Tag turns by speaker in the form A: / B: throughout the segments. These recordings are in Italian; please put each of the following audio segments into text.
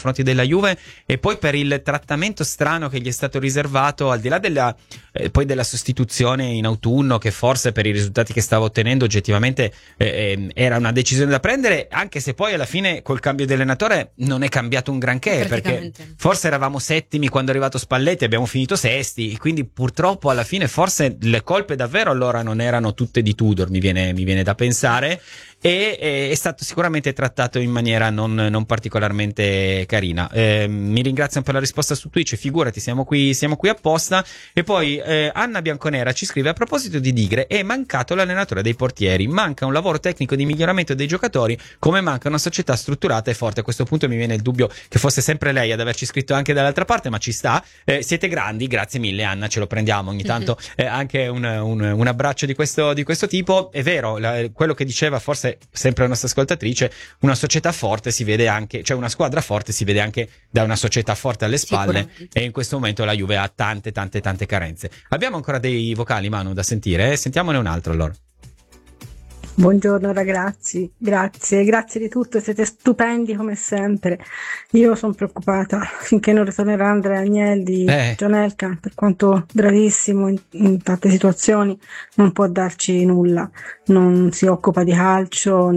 A: confronti della Juve, e poi per il trattamento strano che gli è stato riservato, al di là poi della sostituzione in autunno, che forse per i risultati che stava ottenendo oggettivamente era una decisione da prendere, anche se poi alla fine col cambio di allenatore non è cambiato un granché, perché forse eravamo settimi quando è arrivato Spalletti, abbiamo finito sesti, quindi purtroppo alla fine forse le colpe davvero allora non erano tutte di Tudor, mi viene da pensare, e è stato sicuramente trattato in maniera non particolarmente carina. Mi ringraziano per la risposta su Twitch, figurati, siamo qui apposta. E poi Anna Bianconera ci scrive: a proposito di Digre, è mancato l'allenatore dei portieri, manca un lavoro tecnico di miglioramento dei giocatori, come manca una società strutturata e forte. A questo punto mi viene il dubbio che fosse sempre lei ad averci scritto anche dall'altra parte, ma ci sta. Siete grandi, grazie mille Anna, ce lo prendiamo ogni tanto, anche un abbraccio di questo tipo. È vero, quello che diceva forse sempre la nostra ascoltatrice, una società forte si vede anche, cioè una squadra forte si vede anche da una società forte alle spalle, e in questo momento la Juve ha tante carenze. Abbiamo ancora dei vocali, Manu, da sentire? Sentiamone un altro allora.
B: Buongiorno ragazzi, grazie di tutto, siete stupendi come sempre. Io sono preoccupata finché non ritornerà Andrea Agnelli. Gianelka, per quanto bravissimo in tante situazioni, non può darci nulla, non si occupa di calcio,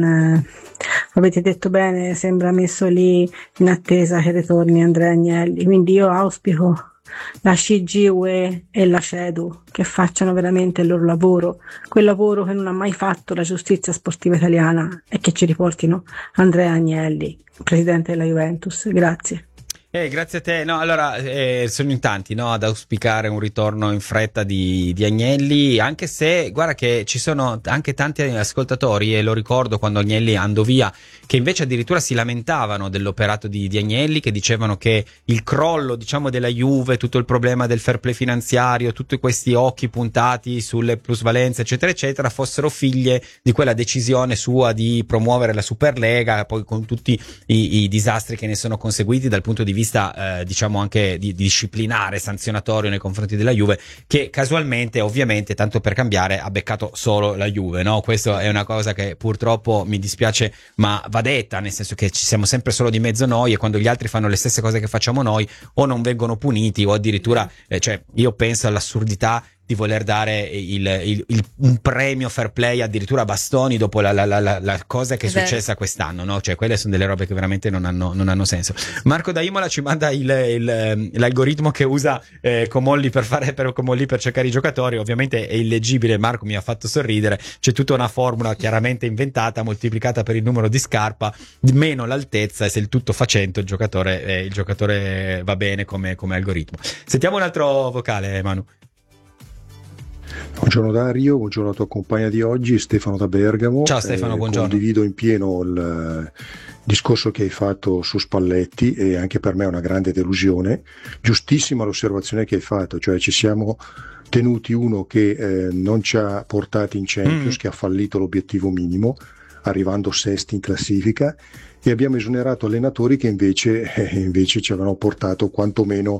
B: avete detto bene, sembra messo lì in attesa che ritorni Andrea Agnelli, quindi io auspico la CGUE e la CEDU che facciano veramente il loro lavoro, quel lavoro che non ha mai fatto la giustizia sportiva italiana, e che ci riportino Andrea Agnelli, presidente della Juventus. Grazie.
A: Grazie a te. No, allora sono in tanti, no, ad auspicare un ritorno in fretta di Agnelli, anche se guarda che ci sono anche tanti ascoltatori, e lo ricordo quando Agnelli andò via, che invece addirittura si lamentavano dell'operato di Agnelli, che dicevano che il crollo, diciamo, della Juve, tutto il problema del fair play finanziario, tutti questi occhi puntati sulle plusvalenze eccetera eccetera, fossero figlie di quella decisione sua di promuovere la Superlega, poi con tutti i disastri che ne sono conseguiti dal punto di vista diciamo anche di disciplinare, sanzionatorio nei confronti della Juve, che casualmente, ovviamente, tanto per cambiare, ha beccato solo la Juve, no? Questo è una cosa che purtroppo mi dispiace, ma va detta, nel senso che ci siamo sempre solo di mezzo noi, e quando gli altri fanno le stesse cose che facciamo noi o non vengono puniti, o addirittura cioè io penso all'assurdità di voler dare un premio fair play addirittura a Bastoni dopo la cosa che è successa quest'anno, no? Cioè quelle sono delle robe che veramente non hanno senso. Marco da Imola ci manda l'algoritmo che usa Comolli per cercare i giocatori, ovviamente è illeggibile. Marco mi ha fatto sorridere, c'è tutta una formula chiaramente inventata, moltiplicata per il numero di scarpa meno l'altezza, e se il tutto fa 100 il giocatore va bene come algoritmo. Sentiamo un altro vocale, Manu.
C: Buongiorno Dario, buongiorno alla tua compagna di oggi, Stefano da Bergamo.
A: Ciao Stefano, buongiorno.
C: Condivido in pieno il discorso che hai fatto su Spalletti, e anche per me è una grande delusione. Giustissima l'osservazione che hai fatto, cioè ci siamo tenuti uno che non ci ha portati in Champions, che ha fallito l'obiettivo minimo, arrivando sesti in classifica, e abbiamo esonerato allenatori che invece ci avevano portato quantomeno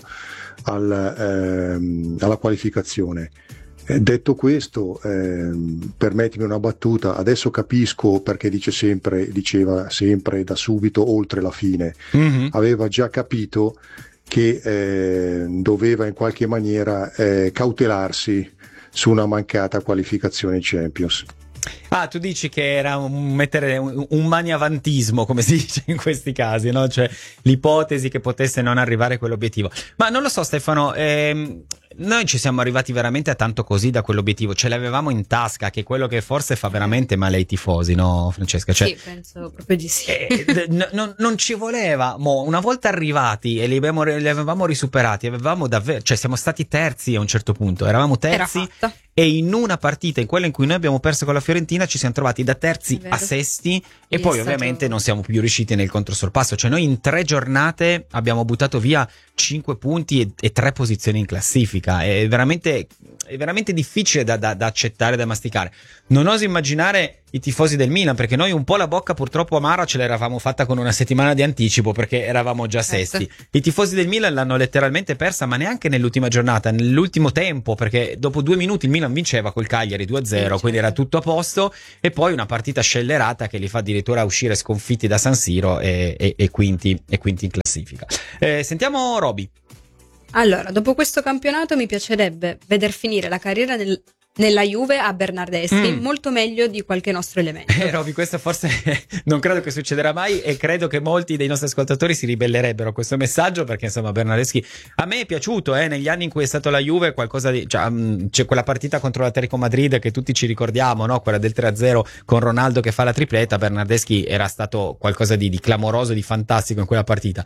C: alla qualificazione. Detto questo, permettimi una battuta: adesso capisco perché diceva sempre da subito oltre la fine. Aveva già capito che doveva in qualche maniera cautelarsi su una mancata qualificazione in Champions.
A: Ah, tu dici che era mettere un maniavantismo, come si dice in questi casi, no? Cioè l'ipotesi che potesse non arrivare a quell'obiettivo. Ma non lo so, Stefano, noi ci siamo arrivati veramente a tanto così da quell'obiettivo, ce l'avevamo in tasca, che è quello che forse fa veramente male ai tifosi, no Francesca? Cioè,
D: sì, penso proprio di sì.
A: Non ci voleva, una volta arrivati e li avevamo risuperati, avevamo davvero, cioè siamo stati terzi a un certo punto, eravamo terzi, e in una partita, in quella in cui noi abbiamo perso con la Fiorentina, ci siamo trovati da terzi a sesti, e poi ovviamente non siamo più riusciti nel controsorpasso. Cioè noi in 3 giornate abbiamo buttato via 5 punti e 3 posizioni in classifica. È veramente difficile da accettare, da masticare. Non oso immaginare i tifosi del Milan, perché noi un po' la bocca purtroppo amara ce l'eravamo fatta con una settimana di anticipo, perché eravamo già sesti. I tifosi del Milan l'hanno letteralmente persa, ma neanche nell'ultima giornata, nell'ultimo tempo, perché dopo 2 minuti il Milan vinceva col Cagliari 2-0, quindi era tutto a posto, e poi una partita scellerata che li fa addirittura uscire sconfitti da San Siro e quinti in classifica. Sentiamo Roby.
D: Allora, dopo questo campionato mi piacerebbe veder finire la carriera nella Juve a Bernardeschi, molto meglio di qualche nostro elemento.
A: Roby, questo forse non credo che succederà mai, e credo che molti dei nostri ascoltatori si ribellerebbero a questo messaggio, perché insomma Bernardeschi a me è piaciuto negli anni in cui è stato la Juve, qualcosa di, c'è quella partita contro l'Atletico Madrid che tutti ci ricordiamo, no? Quella del 3-0 con Ronaldo che fa la tripletta. Bernardeschi era stato qualcosa di clamoroso, di fantastico in quella partita.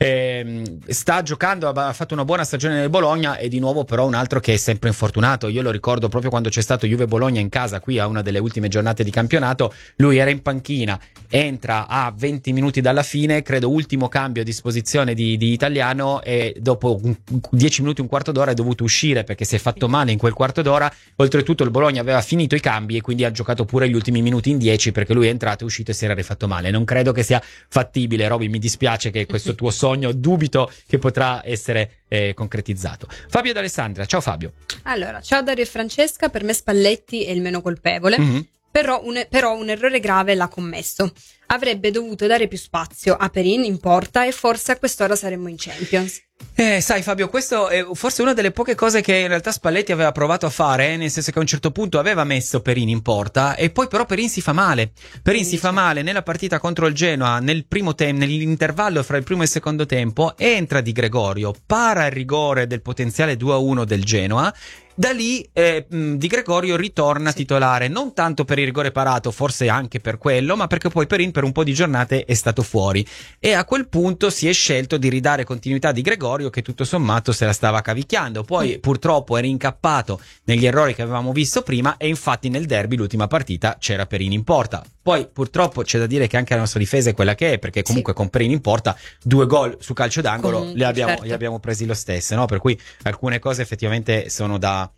A: Sta giocando, ha fatto una buona stagione nel Bologna, e di nuovo però un altro che è sempre infortunato. Io lo ricordo proprio quando c'è stato Juve-Bologna in casa qui a una delle ultime giornate di campionato, lui era in panchina, entra a 20 minuti dalla fine, credo ultimo cambio a disposizione di Italiano, e dopo 10 minuti, un quarto d'ora è dovuto uscire perché si è fatto male in quel quarto d'ora. Oltretutto il Bologna aveva finito i cambi e quindi ha giocato pure gli ultimi minuti in 10, perché lui è entrato, è uscito e si era rifatto male. Non credo che sia fattibile, Roby, mi dispiace che questo tuo sogno dubito che potrà essere concretizzato. Fabio ed Alessandra, ciao Fabio.
D: Allora, ciao Dario e Francesca, per me Spalletti è il meno colpevole, però un errore grave l'ha commesso. Avrebbe dovuto dare più spazio a Perin in porta, e forse a quest'ora saremmo in Champions.
A: Sai Fabio, questo è forse una delle poche cose che in realtà Spalletti aveva provato a fare, nel senso che a un certo punto aveva messo Perin in porta, e poi però Perin si fa male. Si fa male nella partita contro il Genoa, nell'intervallo fra il primo e il secondo tempo, entra Di Gregorio, para il rigore del potenziale 2-1 del Genoa. Da lì Di Gregorio ritorna titolare, non tanto per il rigore parato, forse anche per quello, ma perché poi Perin per un po' di giornate è stato fuori, e a quel punto si è scelto di ridare continuità a Di Gregorio, che tutto sommato se la stava cavicchiando. Poi purtroppo era incappato negli errori che avevamo visto prima, e infatti nel derby, l'ultima partita, c'era Perin in porta. Poi purtroppo c'è da dire che anche la nostra difesa è quella che è, perché comunque con Perin in porta 2 gol su calcio d'angolo li abbiamo presi lo stesso, no? Per cui alcune cose effettivamente sono da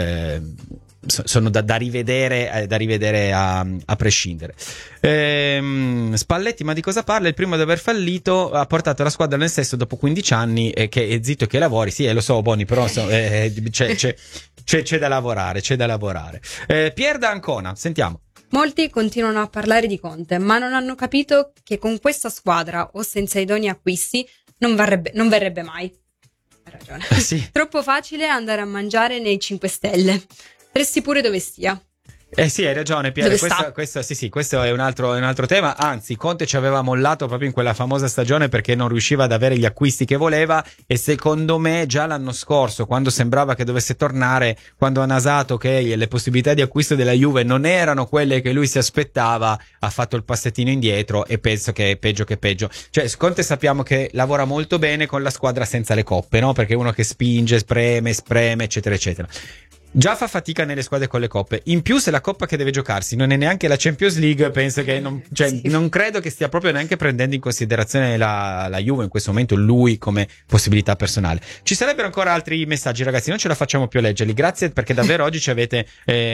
A: rivedere a prescindere. Spalletti, ma di cosa parla? Il primo ad aver fallito, ha portato la squadra nel sesto dopo 15 anni, che è zitto che lavori. Sì, lo so Boni, però c'è da lavorare, Pier da Ancona, sentiamo.
D: Molti continuano a parlare di Conte, ma non hanno capito che con questa squadra o senza idonei acquisti non verrebbe mai. Hai ragione.
A: Sì.
D: Troppo facile andare a mangiare nei 5 Stelle. Resti pure dove stia.
A: Sì, hai ragione Piero, questo è un altro tema. Anzi, Conte ci aveva mollato proprio in quella famosa stagione perché non riusciva ad avere gli acquisti che voleva, e secondo me già l'anno scorso, quando sembrava che dovesse tornare, quando ha nasato che le possibilità di acquisto della Juve non erano quelle che lui si aspettava, ha fatto il passettino indietro, e penso che è peggio che peggio. Cioè Conte sappiamo che lavora molto bene con la squadra senza le coppe, no? Perché è uno che spinge, spreme, eccetera eccetera. Già fa fatica nelle squadre con le coppe. In più, se la coppa che deve giocarsi non è neanche la Champions League, penso che non credo che stia proprio neanche prendendo in considerazione la Juve in questo momento, lui come possibilità personale. Ci sarebbero ancora altri messaggi, ragazzi, non ce la facciamo più a leggerli. Grazie, perché davvero oggi ci avete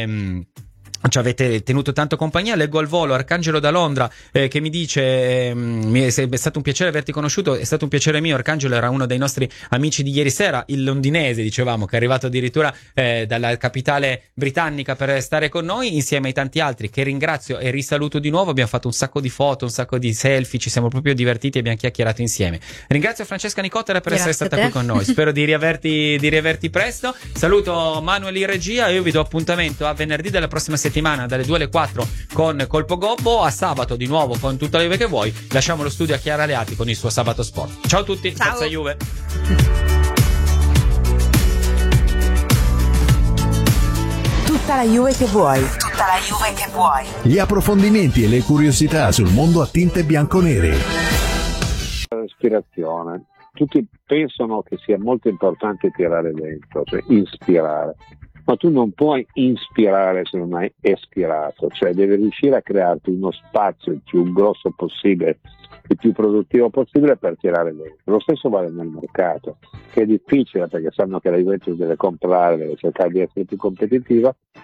A: tenuto tanto compagnia. Leggo al volo Arcangelo da Londra che mi dice è stato un piacere averti conosciuto, è stato un piacere mio. Arcangelo era uno dei nostri amici di ieri sera, il londinese, dicevamo, che è arrivato addirittura dalla capitale britannica per stare con noi insieme ai tanti altri, che ringrazio e risaluto di nuovo. Abbiamo fatto un sacco di foto, un sacco di selfie, ci siamo proprio divertiti e abbiamo chiacchierato insieme. Ringrazio Francesca Nicotera per essere stata qui con noi, spero di riaverti presto. Saluto Manuel in regia e io vi do appuntamento a venerdì della prossima settimana dalle 2 alle 4 con Colpo Gobbo, a sabato di nuovo con tutta la Juve che vuoi. Lasciamo lo studio a Chiara Aleati con il suo Sabato Sport. Ciao a tutti, Forza Juve.
E: Tutta la Juve che vuoi. Gli approfondimenti e le curiosità sul mondo a tinte bianconere.
F: Ispirazione. Tutti pensano che sia molto importante tirare dentro, cioè ispirare. Ma tu non puoi ispirare se non hai espirato, cioè devi riuscire a crearti uno spazio il più grosso possibile, il più produttivo possibile per tirare dentro. Lo stesso vale nel mercato, che è difficile perché sanno che la Juventus deve comprare, deve cercare di essere più competitiva,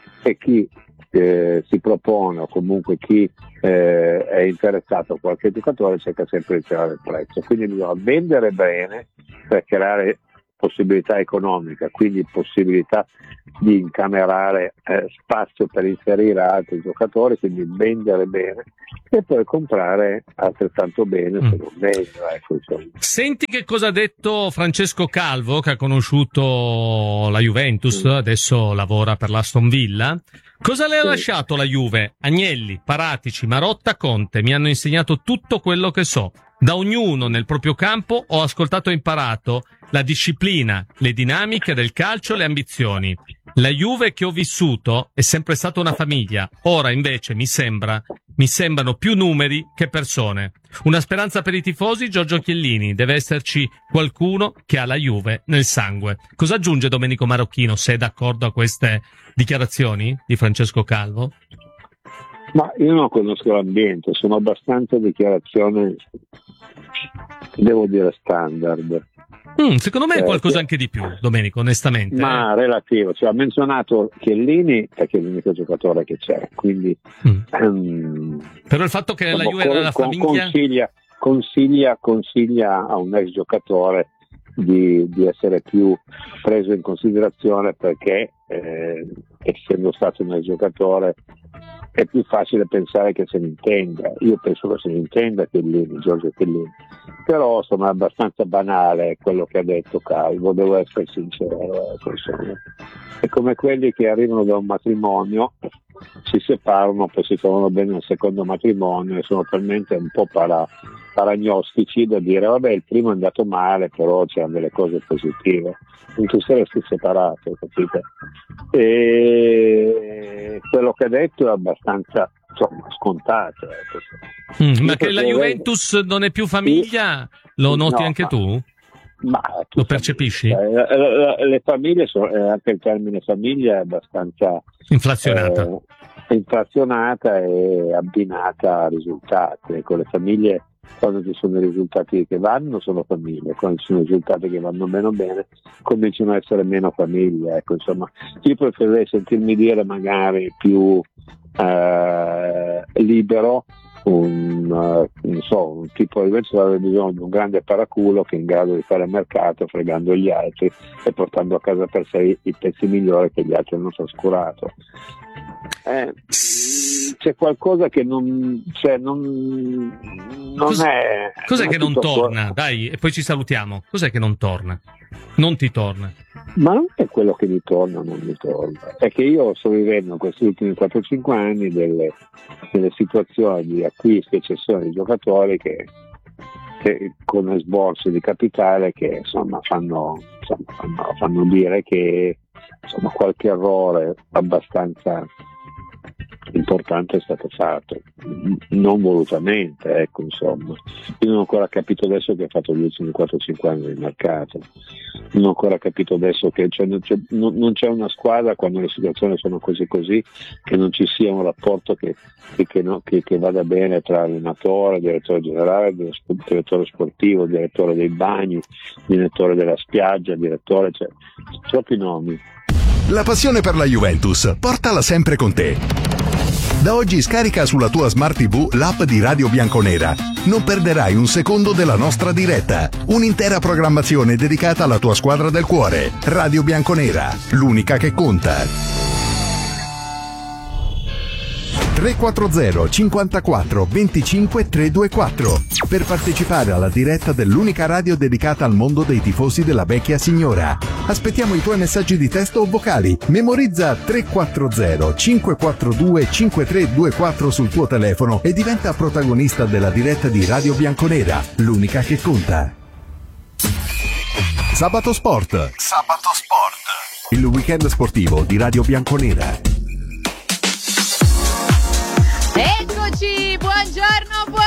F: e chi si propone o comunque chi è interessato a qualche giocatore cerca sempre di tirare il prezzo, quindi bisogna vendere bene per creare possibilità economica, quindi possibilità di incamerare spazio per inserire altri giocatori, quindi vendere bene e poi comprare altrettanto bene se non meglio, ecco,
G: Senti che cosa ha detto Francesco Calvo, che ha conosciuto la Juventus, adesso lavora per l'Aston Villa. Cosa le ha lasciato la Juve? Agnelli, Paratici, Marotta, Conte mi hanno insegnato tutto quello che so. Da ognuno nel proprio campo ho ascoltato e imparato la disciplina, le dinamiche del calcio, le ambizioni. La Juve che ho vissuto è sempre stata una famiglia. Ora invece mi sembrano più numeri che persone. Una speranza per i tifosi, Giorgio Chiellini. Deve esserci qualcuno che ha la Juve nel sangue. Cosa aggiunge Domenico Marocchino, se è d'accordo a queste dichiarazioni di Francesco Calvo?
F: Ma io non conosco l'ambiente, sono abbastanza dichiarazioni, devo dire, standard.
G: Secondo me è qualcosa anche di più, Domenico, onestamente.
F: Ma relativo, cioè ha menzionato Chiellini perché è l'unico giocatore che c'è, quindi
G: però il fatto che la Juve era la famiglia
F: consiglia a un ex giocatore di essere più preso in considerazione, perché essendo stato un ex giocatore è più facile pensare che se ne intenda. Io penso che se ne intenda Giorgio Chiellini, però insomma è abbastanza banale quello che ha detto Calvo, devo essere sincero. È come quelli che arrivano da un matrimonio, si separano, poi si trovano bene nel secondo matrimonio e sono talmente un po' paragnostici da dire vabbè, il primo è andato male, però c'erano delle cose positive, non ti saresti separato, capite? E quello che ha detto è abbastanza scontato.
G: Ma che la Juventus non è più famiglia, lo noti anche tu?
F: Ma
G: lo percepisci?
F: Le famiglie anche il termine famiglia è abbastanza inflazionata e abbinata a risultati. Ecco, le famiglie, quando ci sono i risultati che vanno, sono famiglie, quando ci sono i risultati che vanno meno bene, cominciano a essere meno famiglie. Ecco, insomma, io preferirei sentirmi dire magari più libero un tipo di verso aveva bisogno di un grande paraculo che è in grado di fare mercato fregando gli altri e portando a casa per sé i pezzi migliori che gli altri hanno trascurato. C'è qualcosa che non è.
G: Cos'è che non torna? Dai, e poi ci salutiamo. Cos'è che non torna? Non ti torna?
F: Ma non è quello che mi torna o non mi torna, è che io sto vivendo in questi ultimi 4-5 anni delle situazioni di acquisti e cessioni di giocatori che con esborsi di capitale che insomma fanno dire che insomma qualche errore abbastanza importante è stato fatto, non volutamente, ecco, insomma. Io non ho ancora capito adesso che ha fatto gli ultimi 4-5 anni di mercato, non ho ancora capito adesso che non c'è una squadra, quando le situazioni sono così che non ci sia un rapporto che vada bene tra allenatore, direttore generale, direttore sportivo, direttore dei bagni, direttore della spiaggia, cioè troppi nomi.
E: La passione per la Juventus, portala sempre con te. Da oggi scarica sulla tua Smart TV l'app di Radio Bianconera. Non perderai un secondo della nostra diretta. Un'intera programmazione dedicata alla tua squadra del cuore. Radio Bianconera, l'unica che conta. 340 54 25 324 per partecipare alla diretta dell'unica radio dedicata al mondo dei tifosi della vecchia signora. Aspettiamo i tuoi messaggi di testo o vocali. Memorizza 340 542 5324 sul tuo telefono e diventa protagonista della diretta di Radio Bianconera, l'unica che conta. Sabato Sport. Il weekend sportivo di Radio Bianconera.
H: Eccoci, buongiorno.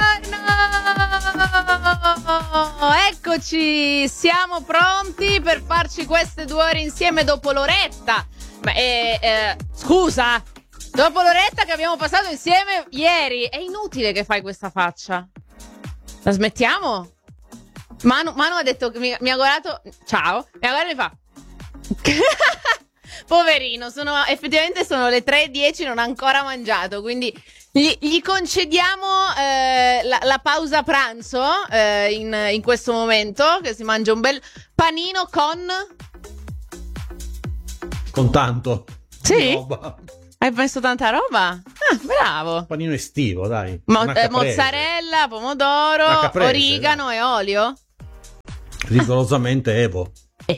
H: Eccoci, siamo pronti per farci queste 2 ore insieme dopo l'oretta. Ma scusa, dopo l'oretta che abbiamo passato insieme ieri, è inutile che fai questa faccia. La smettiamo? Manu ha detto che mi ha guardato. Ciao, mi ha guardato e mi fa Poverino, effettivamente sono le 3:10, non ha ancora mangiato, quindi gli concediamo la pausa pranzo in questo momento, che si mangia un bel panino
I: con tanto.
H: Sì?
I: Roba.
H: Hai messo tanta roba? Ah, bravo.
I: Panino estivo, dai.
H: Mozzarella, pomodoro, origano, dai, e olio?
I: Rigorosamente Evo.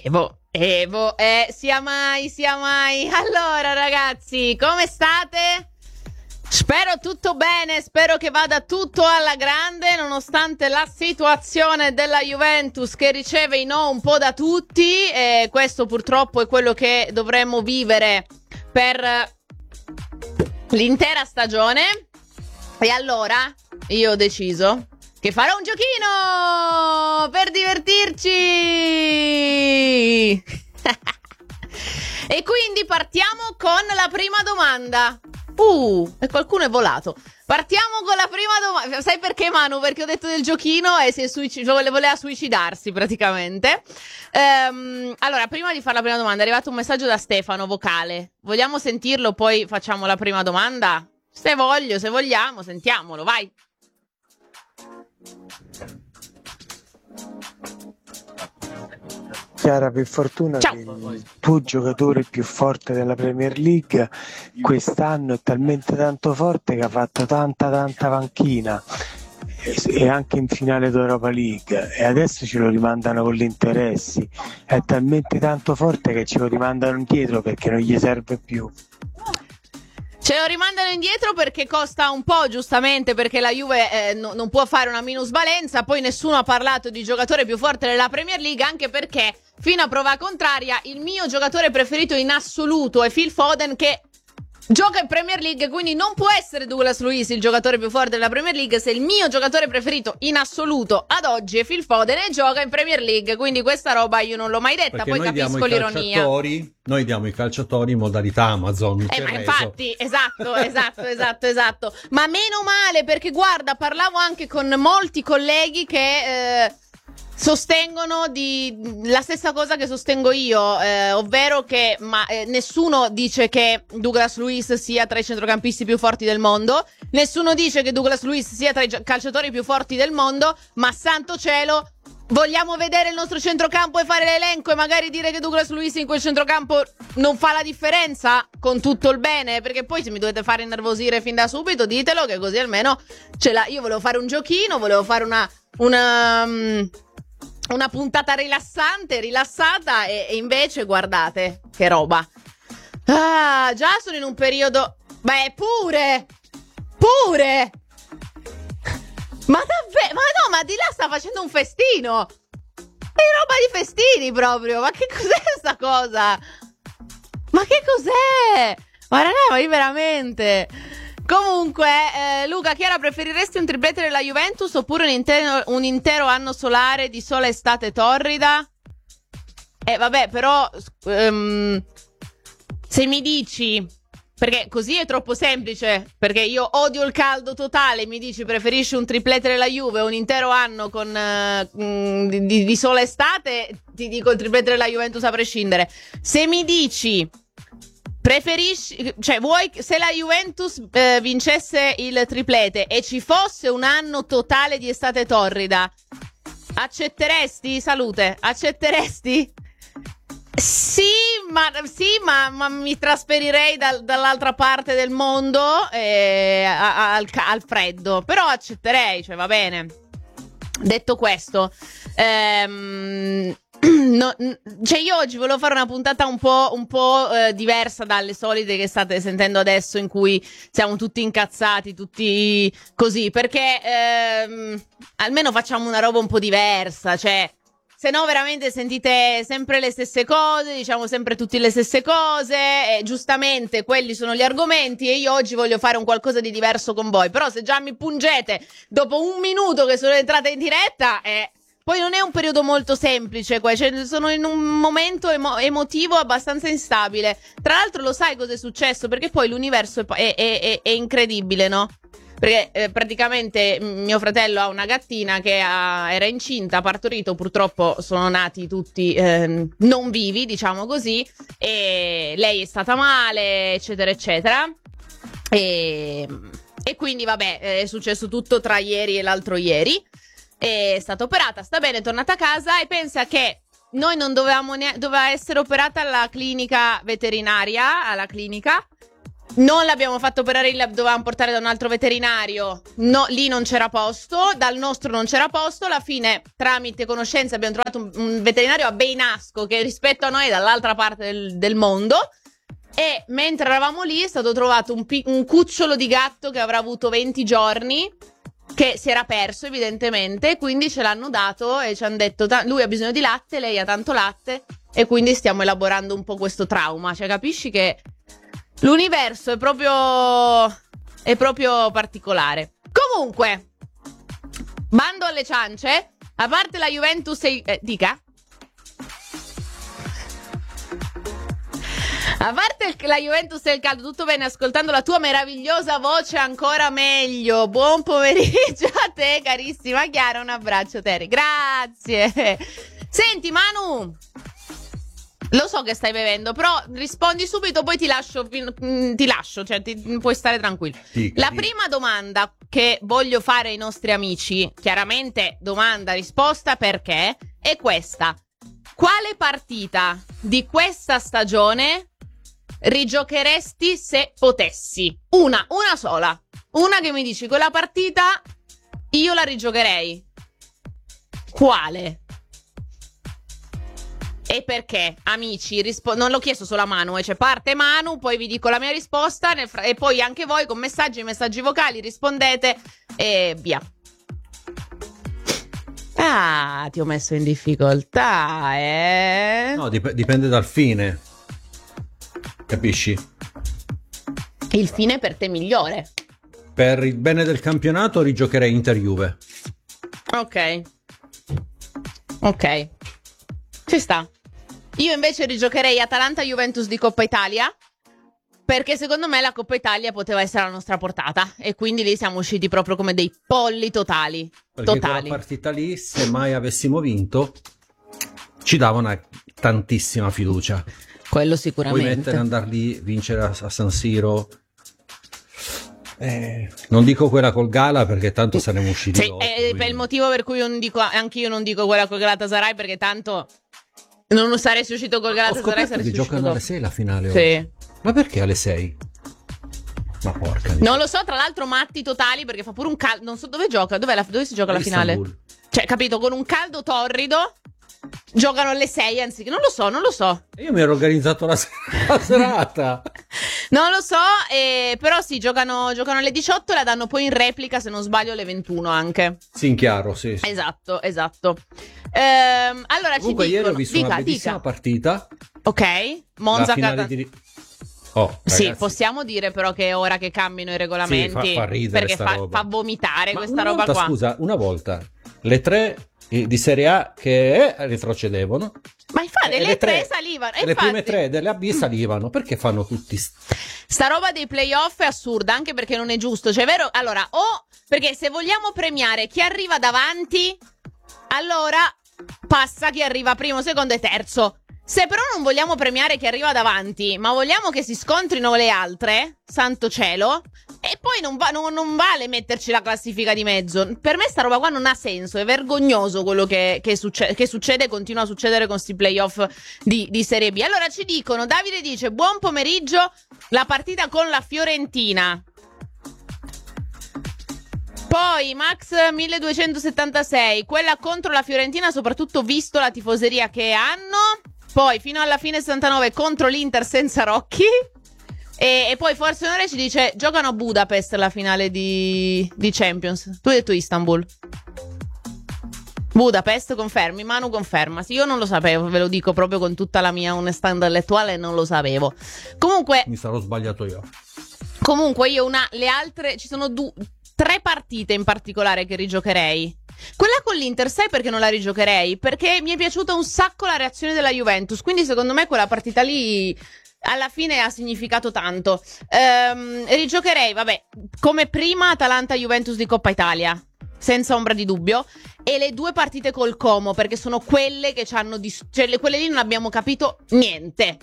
H: Sia mai. Allora ragazzi, come state? Spero tutto bene, spero che vada tutto alla grande, nonostante la situazione della Juventus che riceve i no un po' da tutti, e questo purtroppo è quello che dovremmo vivere per l'intera stagione. E allora io ho deciso che farò un giochino per divertirci. E quindi partiamo con la prima domanda. E qualcuno è volato. Partiamo con la prima domanda. Sai perché, Manu? Perché ho detto del giochino e voleva suicidarsi praticamente. Allora, prima di fare la prima domanda è arrivato un messaggio da Stefano vocale. Vogliamo sentirlo, poi facciamo la prima domanda? Se vogliamo, sentiamolo, vai.
J: Chiara, per fortuna che il tuo giocatore più forte della Premier League quest'anno è talmente tanto forte che ha fatto tanta panchina e anche in finale d'Europa League, e adesso ce lo rimandano con gli interessi. È talmente tanto forte che ce lo rimandano indietro perché non gli serve più.
H: Ce lo rimandano indietro perché costa un po', giustamente, perché la Juve non può fare una minusvalenza. Poi nessuno ha parlato di giocatore più forte della Premier League, anche perché, fino a prova contraria, il mio giocatore preferito in assoluto è Phil Foden, che gioca in Premier League, quindi non può essere Douglas Luiz il giocatore più forte della Premier League se il mio giocatore preferito in assoluto ad oggi è Phil Foden e gioca in Premier League, quindi questa roba io non l'ho mai detta. Perché poi capisco l'ironia.
I: Noi diamo i calciatori in modalità Amazon.
H: Ma infatti, esatto. Ma meno male, perché guarda, parlavo anche con molti colleghi che sostengono la stessa cosa che sostengo io, ovvero che nessuno dice che Douglas Luiz sia tra i centrocampisti più forti del mondo, nessuno dice che Douglas Luiz sia tra i calciatori più forti del mondo, ma santo cielo, vogliamo vedere il nostro centrocampo e fare l'elenco e magari dire che Douglas Luiz in quel centrocampo non fa la differenza, con tutto il bene? Perché poi se mi dovete fare innervosire fin da subito, ditelo, che così almeno io volevo fare un giochino, volevo fare una puntata rilassata e invece guardate che roba. Già sono in un periodo. Beh, pure ma davvero, ma di là sta facendo un festino, è roba di festini proprio. Ma che cos'è sta cosa? Ma che cos'è? Ma ragazzi, ma io veramente. Comunque, Luca, Chiara, preferiresti un triplete della Juventus oppure un intero anno solare di sola estate torrida? Vabbè, però se mi dici, perché così è troppo semplice, perché io odio il caldo totale, mi dici preferisci un triplete della Juve o un intero anno di sola estate, ti dico il triplete della Juventus a prescindere. Se mi dici preferisci, vuoi, se la Juventus vincesse il triplete e ci fosse un anno totale di estate torrida, accetteresti? Salute, accetteresti? Sì, ma mi trasferirei dall'altra parte del mondo al freddo, però accetterei, va bene. Detto questo, io oggi volevo fare una puntata un po' diversa dalle solite che state sentendo adesso, in cui siamo tutti incazzati, tutti così, perché almeno facciamo una roba un po' diversa, se no veramente sentite sempre le stesse cose, diciamo sempre tutti le stesse cose, e giustamente quelli sono gli argomenti e io oggi voglio fare un qualcosa di diverso con voi. Però se già mi pungete dopo un minuto che sono entrata in diretta, poi non è un periodo molto semplice, sono in un momento emotivo abbastanza instabile. Tra l'altro lo sai cosa è successo? Perché poi l'universo è incredibile, no? perché praticamente mio fratello ha una gattina che era incinta, ha partorito, purtroppo sono nati tutti non vivi, diciamo così, e lei è stata male, eccetera eccetera, e quindi vabbè, è successo tutto tra ieri e l'altro ieri. È stata operata, sta bene, è tornata a casa, e pensa che noi non doveva essere operata alla clinica veterinaria, non l'abbiamo fatto operare, dovevamo portare da un altro veterinario, no, lì non c'era posto, dal nostro non c'era posto, alla fine tramite conoscenze abbiamo trovato un veterinario a Beinasco, che rispetto a noi è dall'altra parte del mondo, e mentre eravamo lì è stato trovato un cucciolo di gatto che avrà avuto 20 giorni, che si era perso evidentemente, quindi ce l'hanno dato e ci hanno detto lui ha bisogno di latte, lei ha tanto latte, e quindi stiamo elaborando un po' questo trauma. Cioè, capisci che l'universo è proprio particolare. Comunque, bando alle ciance, a parte la Juventus dica? A parte la Juventus e il caldo, tutto bene, ascoltando la tua meravigliosa voce ancora meglio. Buon pomeriggio a te, carissima Chiara, un abbraccio Terry, grazie. Senti Manu, lo so che stai bevendo, però rispondi subito, poi ti lascio, cioè puoi stare tranquillo. La prima domanda che voglio fare ai nostri amici, chiaramente domanda-risposta perché, è questa: quale partita di questa stagione rigiocheresti se potessi? Una sola. Una che mi dici, quella partita io la rigiocherei. Quale? E perché? Amici, non l'ho chiesto solo a Manu, cioè parte Manu, poi vi dico la mia risposta e poi anche voi con messaggi vocali rispondete e via. Ah, ti ho messo in difficoltà,
I: No, dipende dal fine. Capisci?
H: Il fine per te migliore.
I: Per il bene del campionato rigiocherei Inter-Juve.
H: Ok. Ci sta. Io invece rigiocherei Atalanta-Juventus di Coppa Italia, perché secondo me la Coppa Italia poteva essere alla nostra portata e quindi lì siamo usciti proprio come dei polli totali.
I: Perché quella partita lì, se mai avessimo vinto, ci dava una tantissima fiducia.
H: Quello sicuramente.
I: Puoi mettere, andare lì, vincere a San Siro. Non dico quella col Gala perché tanto saremmo usciti
H: sì, dopo, è il motivo per cui anch'io non dico quella col Galatasaray, perché tanto non saresti uscito col Galatasaray, saresti uscito
I: giocano alle 6 la finale
H: sì.
I: Oggi. Ma perché alle 6? Ma porca.
H: Non lo so, tra l'altro matti totali, perché fa pure un caldo, non so dove gioca, dove si gioca la finale? Cioè, capito, con un caldo torrido giocano alle 6 anziché, non lo so.
I: Io mi ero organizzato la serata.
H: Non lo so, però sì, giocano alle 18 e la danno poi in replica, se non sbaglio, alle 21 anche.
I: Sì, in chiaro, sì.
H: Esatto. Allora
I: comunque
H: ci dicono,
I: ieri ho visto una bellissima partita.
H: Ok, Monza
I: sì,
H: possiamo dire però che è ora che cambino i regolamenti,
I: sì, fa ridere,
H: perché fa vomitare. Ma questa
I: roba
H: qua.
I: Scusa, una volta le 3 di Serie A che retrocedevano,
H: ma infatti le 3 salivano,
I: le prime 3 delle B salivano, perché fanno tutti
H: sta roba dei playoff è assurda, anche perché non è giusto, cioè vero, allora perché se vogliamo premiare chi arriva davanti, allora passa chi arriva primo, secondo e terzo. Se però non vogliamo premiare chi arriva davanti, ma vogliamo che si scontrino le altre, santo cielo, e poi non vale metterci la classifica di mezzo. Per me sta roba qua non ha senso, è vergognoso quello che succede e continua a succedere con sti playoff di Serie B. Allora ci dicono, Davide dice, buon pomeriggio, la partita con la Fiorentina. Poi Max 1276, quella contro la Fiorentina, soprattutto visto la tifoseria che hanno. Poi fino alla fine 69 contro l'Inter senza Rocchi. E poi Forza Onore ci dice, giocano a Budapest la finale di Champions. Tu hai detto Istanbul. Budapest, confermi? Manu conferma. Sì, io non lo sapevo, ve lo dico proprio con tutta la mia onestà intellettuale, non lo sapevo. Comunque
I: mi sarò sbagliato io.
H: Comunque io le altre, ci sono 3 partite in particolare che rigiocherei. Quella con l'Inter, sai perché non la rigiocherei? Perché mi è piaciuta un sacco la reazione della Juventus, quindi secondo me quella partita lì alla fine ha significato tanto. Rigiocherei, vabbè, come prima Atalanta-Juventus di Coppa Italia, senza ombra di dubbio, e le 2 partite col Como, perché sono quelle che ci hanno quelle lì non abbiamo capito niente.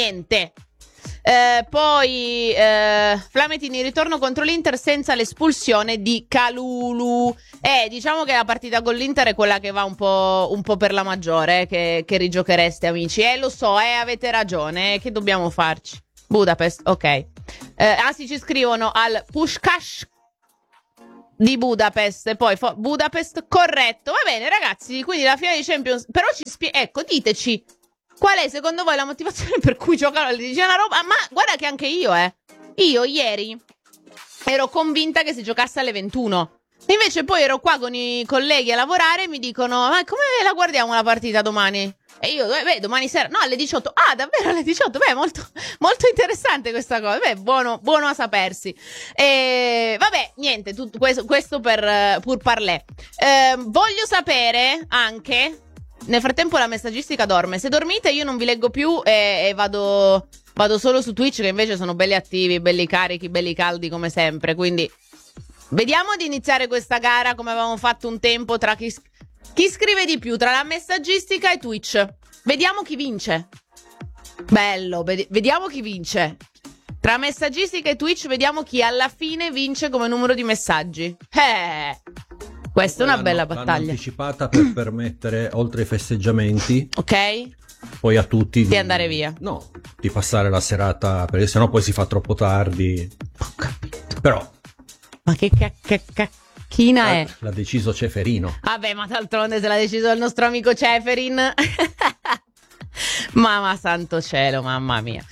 H: Poi Flametini, ritorno contro l'Inter senza l'espulsione di Kalulu. Diciamo che la partita con l'Inter è quella che va un po' per la maggiore, che rigiochereste, amici. Lo so, avete ragione, che dobbiamo farci? Budapest, ok. Sì, ci scrivono al Pushkash di Budapest, e poi Budapest, corretto. Va bene, ragazzi, quindi la finale di Champions, però ecco, diteci qual è secondo voi la motivazione per cui giocano una roba. Ma guarda che anche io ieri ero convinta che si giocasse alle 21. Invece poi ero qua con i colleghi a lavorare e mi dicono: ma come la guardiamo la partita domani? E io, domani sera, no, alle 18. Ah, davvero alle 18? Molto, molto interessante questa cosa. Buono a sapersi. Vabbè, niente, tutto questo per pur parlé. Voglio sapere anche, nel frattempo la messaggistica dorme. Se dormite io non vi leggo più e vado solo su Twitch, che invece sono belli attivi, belli carichi, belli caldi come sempre. Quindi vediamo di iniziare questa gara come avevamo fatto un tempo, tra chi scrive di più, tra la messaggistica e Twitch. Vediamo chi vince. Bello, vediamo chi vince. Tra messaggistica e Twitch vediamo chi alla fine vince come numero di messaggi. Questa è una bella battaglia.
I: L'hanno anticipata per permettere, oltre ai festeggiamenti,
H: ok,
I: poi a tutti
H: di andare via.
I: No, di passare la serata, perché sennò poi si fa troppo tardi.
H: Ho capito.
I: Però
H: ma che cacchina è?
I: L'ha deciso Ceferino.
H: Vabbè, ma d'altronde se l'ha deciso il nostro amico Ceferin. Mamma santo cielo, mamma mia.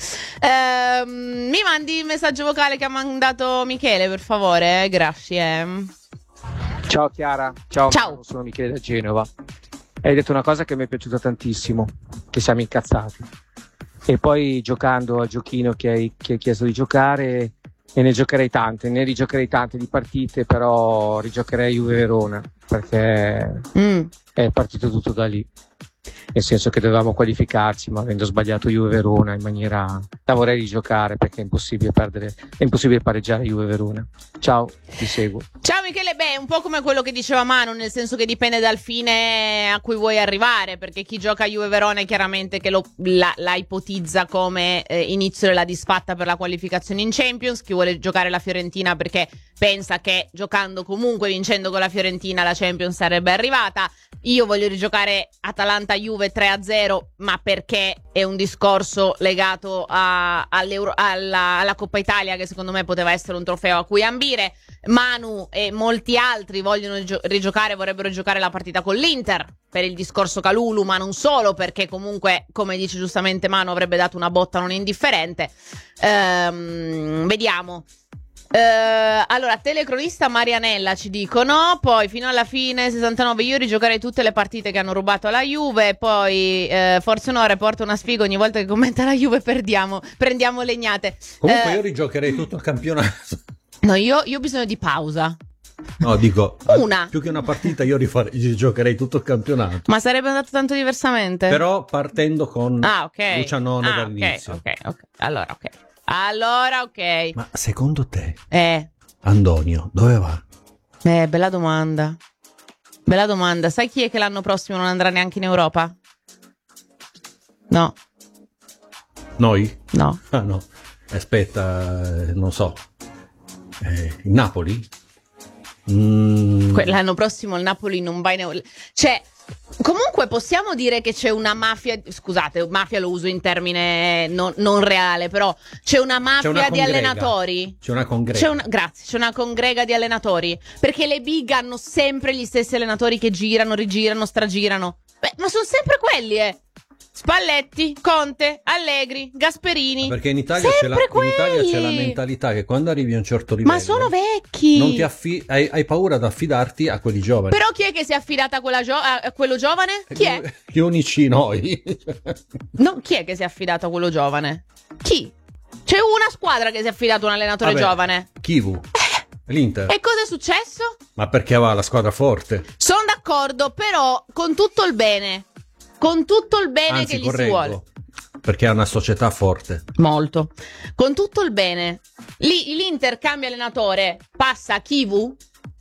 H: Mi mandi il messaggio vocale che ha mandato Michele, per favore? Grazie.
K: Ciao Chiara, ciao. Sono Michele da Genova. Hai detto una cosa che mi è piaciuta tantissimo, che siamo incazzati. E poi giocando al giochino che hai chiesto di giocare, e ne rigiocherei tante di partite, però rigiocherei Juve Verona, perché è partito tutto da lì. Nel senso che dovevamo qualificarci, ma avendo sbagliato Juve Verona in maniera, la vorrei rigiocare, perché è impossibile pareggiare Juve Verona. Ciao, ti seguo.
H: Ciao Michele, un po' come quello che diceva Manu, nel senso che dipende dal fine a cui vuoi arrivare, perché chi gioca a Juve Verona è chiaramente che la ipotizza come inizio della disfatta per la qualificazione in Champions. Chi vuole giocare la Fiorentina perché pensa che giocando comunque, vincendo con la Fiorentina, la Champions sarebbe arrivata. Io voglio rigiocare Atalanta-Juve 3-0, ma perché è un discorso legato alla Coppa Italia, che secondo me poteva essere un trofeo a cui ambire. Manu e molti altri vorrebbero giocare la partita con l'Inter per il discorso Kalulu, ma non solo, perché comunque, come dice giustamente Manu, avrebbe dato una botta non indifferente. Vediamo. Allora, telecronista Marianella ci dicono, poi fino alla fine 69 io rigiocherei tutte le partite che hanno rubato alla Juve, poi Forza Onore porta una sfiga ogni volta che commenta la Juve, prendiamo legnate.
I: Comunque io rigiocherei tutto il campionato.
H: No, io ho bisogno di pausa.
I: No, dico,
H: una
I: più che una partita io rigiocherei tutto il campionato.
H: Ma sarebbe andato tanto diversamente.
I: Però partendo con Lucianone dall'inizio.
H: Ok. Allora, ok.
I: Ma secondo te,
H: Andonio,
I: dove va?
H: Bella domanda. Sai chi è che l'anno prossimo non andrà neanche in Europa? No.
I: Noi?
H: No.
I: Ah no. Aspetta, non so. Il Napoli?
H: L'anno prossimo il Napoli non va in Europa. Cioè, comunque possiamo dire che c'è una mafia. Scusate, mafia lo uso in termine non reale, però c'è una mafia di allenatori.
I: C'è una congrega.
H: C'è una congrega di allenatori. Perché le big hanno sempre gli stessi allenatori che girano, rigirano, stragirano. Ma sono sempre quelli, Spalletti, Conte, Allegri, Gasperini.
I: Perché in Italia c'è la mentalità che quando arrivi a un certo livello,
H: ma sono vecchi,
I: non ti hai paura ad affidarti a quelli giovani.
H: Però chi è che si è affidata a quello giovane? Chi è?
I: Gli unici noi.
H: No, chi è che si è affidato a quello giovane? Chi? C'è una squadra che si è affidato a un allenatore giovane.
I: Kivu. L'Inter.
H: E cosa è successo?
I: Ma perché aveva la squadra forte.
H: Sono d'accordo, però con tutto il bene. Anzi, che gli si vuole.
I: perché è una società forte.
H: Molto. Con tutto il bene, l'Inter cambia allenatore, passa a Chivu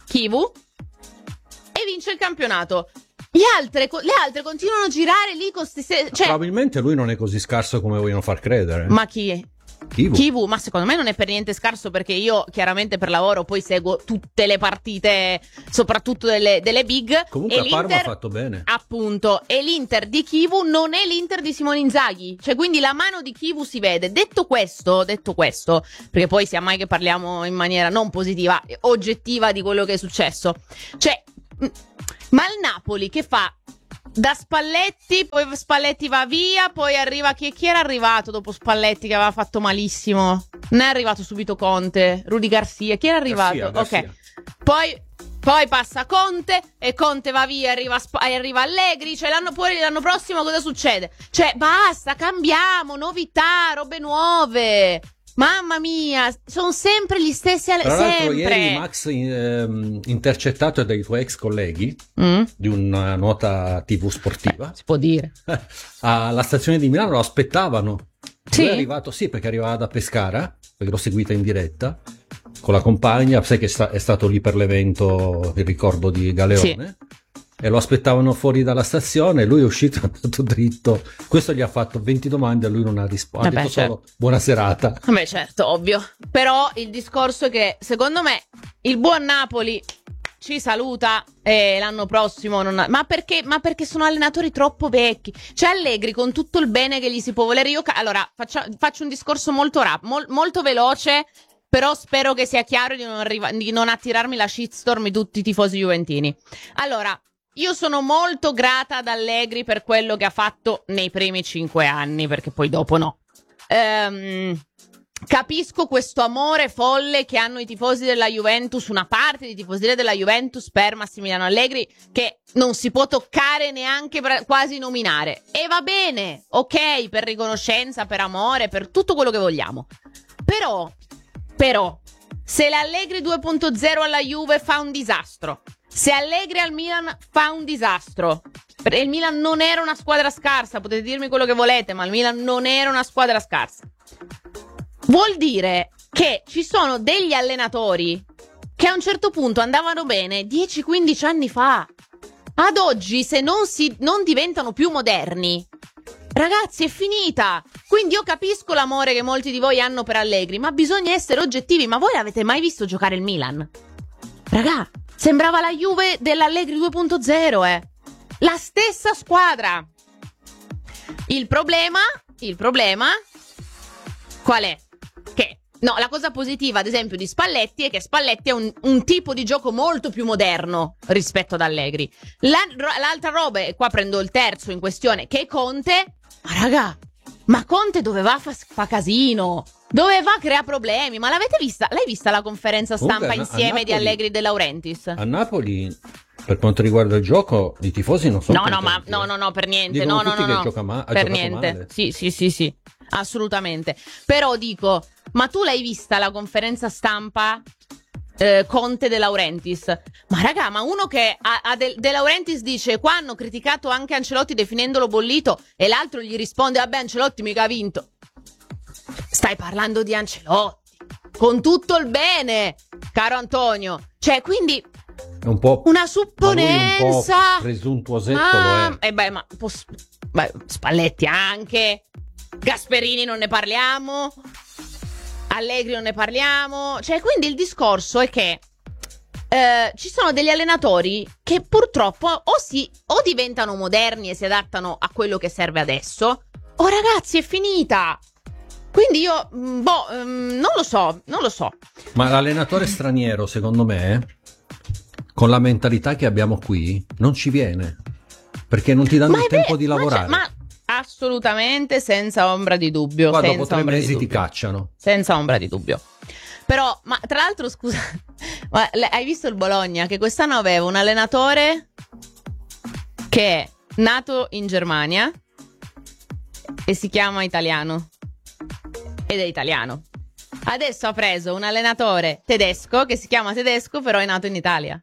H: e vince il campionato. Le altre continuano a girare lì con
I: Probabilmente lui non è così scarso come vogliono far credere.
H: Ma chi è?
I: Kivu,
H: ma secondo me non è per niente scarso, perché io chiaramente per lavoro poi seguo tutte le partite, soprattutto delle big.
I: Comunque a Parma ha fatto bene.
H: Appunto, e l'Inter di Kivu non è l'Inter di Simone Inzaghi, cioè quindi la mano di Kivu si vede. Detto questo, perché poi sia mai che parliamo in maniera non positiva, oggettiva di quello che è successo. Cioè, ma il Napoli che fa? Da Spalletti, poi Spalletti va via, poi arriva chi era arrivato dopo Spalletti che aveva fatto malissimo? Non è arrivato subito Conte, Rudy Garcia, chi era arrivato?
I: Garcia.
H: Ok. Poi passa Conte e Conte va via, arriva Allegri, cioè l'anno prossimo cosa succede? Cioè basta, cambiamo, novità, robe nuove. Mamma mia, sono sempre gli stessi
I: Tra l'altro,
H: sempre.
I: ieri Max intercettato dai tuoi ex colleghi di una nota TV sportiva.
H: Si può dire.
I: Alla stazione di Milano lo aspettavano.
H: Sì?
I: Lui è arrivato, sì, perché arrivava da Pescara, perché l'ho seguita in diretta con la compagna, sai che è stato lì per l'evento, il ricordo di Galeone. Sì. E lo aspettavano fuori dalla stazione, lui è uscito, è andato dritto. Questo gli ha fatto 20 domande e lui non ha risposto. Ha detto solo buona serata.
H: Beh, certo, ovvio. Però il discorso è che secondo me il buon Napoli ci saluta e l'anno prossimo non ha... ma perché sono allenatori troppo vecchi. Cioè Allegri, con tutto il bene che gli si può volere, allora faccio un discorso molto molto veloce, però spero che sia chiaro di non attirarmi la shitstorm di tutti i tifosi juventini. Allora, io sono molto grata ad Allegri per quello che ha fatto nei primi 5 anni, perché poi dopo no. Capisco questo amore folle che hanno i tifosi della Juventus, una parte dei tifosi della Juventus per Massimiliano Allegri, che non si può toccare neanche quasi nominare. E va bene, ok, per riconoscenza, per amore, per tutto quello che vogliamo. Però, se l'Allegri 2.0 alla Juve fa un disastro, se Allegri al Milan fa un disastro, il Milan non era una squadra scarsa, potete dirmi quello che volete, ma il Milan non era una squadra scarsa. Vuol dire che ci sono degli allenatori che a un certo punto andavano bene 10-15 anni fa. Ad oggi, se non diventano più moderni, ragazzi, è finita. Quindi io capisco l'amore che molti di voi hanno per Allegri, ma bisogna essere oggettivi. Ma voi avete mai visto giocare il Milan? Ragà, sembrava la Juve dell'Allegri 2.0, la stessa squadra. Il problema qual è? Che no, la cosa positiva ad esempio di Spalletti è che Spalletti è un tipo di gioco molto più moderno rispetto ad Allegri. L'altra roba, e qua prendo il terzo in questione, che è Conte. Ma raga, ma Conte dove va fa casino, dove va crea problemi. Ma l'avete vista? L'hai vista la conferenza stampa insieme Napoli, di Allegri e De Laurentiis?
I: A Napoli, per quanto riguarda il gioco, i tifosi non sono
H: no, per niente.
I: Dicono
H: no,
I: che gioca
H: per niente.
I: Male.
H: Sì, assolutamente. Però dico, ma tu l'hai vista la conferenza stampa Conte De Laurentiis? Ma raga, ma uno che a De Laurentiis dice, qua hanno criticato anche Ancelotti definendolo bollito, e l'altro gli risponde, vabbè, Ancelotti mica ha vinto. Stai parlando di Ancelotti, con tutto il bene, caro Antonio. Cioè, quindi
I: è un po'
H: una supponenza,
I: un po' presuntuosetto lo è.
H: Ma Spalletti anche, Gasperini non ne parliamo, Allegri non ne parliamo. Cioè, quindi il discorso è che ci sono degli allenatori che purtroppo o diventano moderni e si adattano a quello che serve adesso, o ragazzi è finita. Quindi io non lo so.
I: Ma l'allenatore straniero, secondo me, con la mentalità che abbiamo qui, non ci viene, perché non ti danno il tempo di lavorare.
H: Ma assolutamente, senza ombra di dubbio.
I: Qua dopo 3 mesi ti cacciano.
H: Senza ombra di dubbio. Però, ma tra l'altro, scusa, ma hai visto il Bologna? Che quest'anno aveva un allenatore che è nato in Germania e si chiama italiano. Ed è italiano. Adesso ha preso un allenatore tedesco che si chiama tedesco, però è nato in Italia.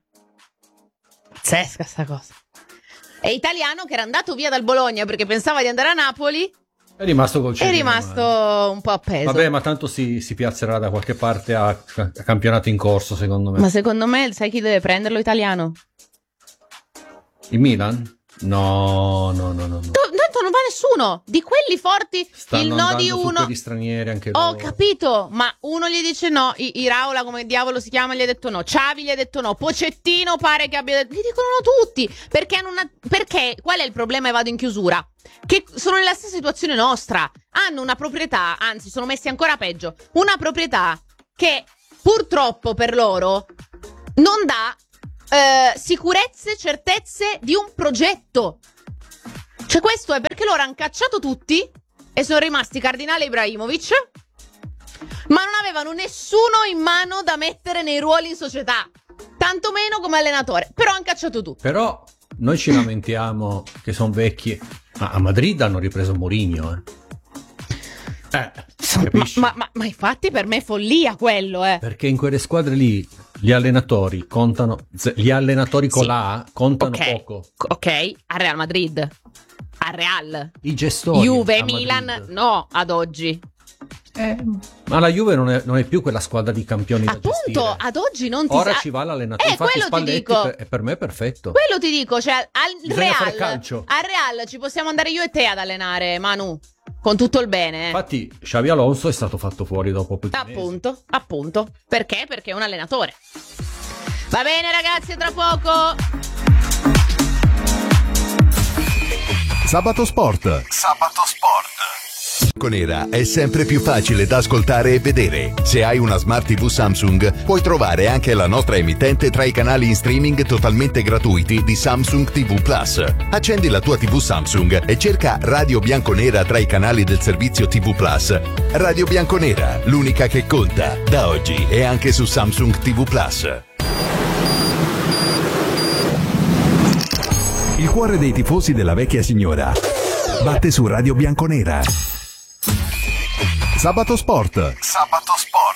H: Pazzesca sta cosa. È italiano che era andato via dal Bologna perché pensava di andare a Napoli
I: È rimasto col
H: È rimasto un po' appeso.
I: Vabbè, ma tanto si piazzerà da qualche parte a campionato in corso, secondo me.
H: Ma secondo me, sai chi deve prenderlo italiano?
I: Il Milan? No.
H: Tanto non va nessuno. Di quelli forti,
I: stanno
H: il no di uno.
I: Di stranieri anche
H: Ho
I: loro.
H: capito, ma uno gli dice no. Iraola, come diavolo si chiama, gli ha detto no. Xavi gli ha detto no. Pocettino pare che abbia detto. Gli dicono no tutti. Perché qual è il problema? E vado in chiusura. Che sono nella stessa situazione nostra. Hanno una proprietà, anzi, sono messi ancora peggio. Una proprietà che purtroppo per loro non dà sicurezze, certezze di un progetto. Cioè questo è perché loro hanno cacciato tutti e sono rimasti Cardinale Ibrahimovic, ma non avevano nessuno in mano da mettere nei ruoli in società, tantomeno come allenatore, però hanno cacciato tutti.
I: Però noi ci lamentiamo che sono vecchi, ma a Madrid hanno ripreso Mourinho,
H: Ma infatti per me è follia quello,
I: perché in quelle squadre lì gli allenatori contano, gli allenatori con la A contano poco.
H: Ok, a Real Madrid, a Real,
I: i gestori
H: Juve, Milan, no, ad oggi.
I: Ma la Juve non è più quella squadra di campioni da gestire.
H: Appunto, ad oggi non ti
I: ora ci va l'allenatore. Infatti Spalletti per me è perfetto.
H: Quello ti dico, cioè al Real ci possiamo andare io e te ad allenare, Manu, con tutto il bene.
I: Infatti Xabi Alonso è stato fatto fuori dopo pochi mesi.
H: Appunto. Perché? Perché è un allenatore. Va bene ragazzi, tra poco.
E: Sabato Sport. Bianconera è sempre più facile da ascoltare e vedere. Se hai una Smart TV Samsung, puoi trovare anche la nostra emittente tra i canali in streaming totalmente gratuiti di Samsung TV Plus. Accendi la tua TV Samsung e cerca Radio Bianconera tra i canali del servizio TV Plus. Radio Bianconera, l'unica che conta. Da oggi è anche su Samsung TV Plus. Il cuore dei tifosi della vecchia signora batte su Radio Bianconera. Sabato Sport.